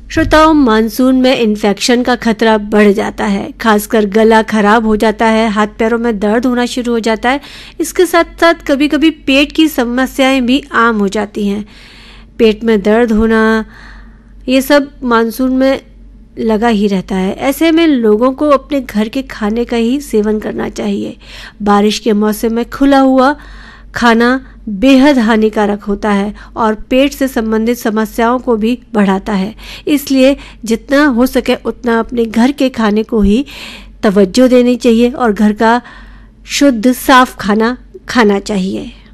श्रोताओं, मानसून में इन्फेक्शन का खतरा बढ़ जाता है। खासकर गला खराब हो जाता है, हाथ पैरों में दर्द होना शुरू हो जाता है। इसके साथ साथ कभी कभी पेट की समस्याएं भी आम हो जाती हैं। पेट में दर्द होना, ये सब मानसून में लगा ही रहता है। ऐसे में लोगों को अपने घर के खाने का ही सेवन करना चाहिए। बारिश के मौसम में खुला हुआ खाना बेहद हानिकारक होता है और पेट से संबंधित समस्याओं को भी बढ़ाता है। इसलिए जितना हो सके उतना अपने घर के खाने को ही तवज्जो देनी चाहिए और घर का शुद्ध साफ खाना खाना चाहिए।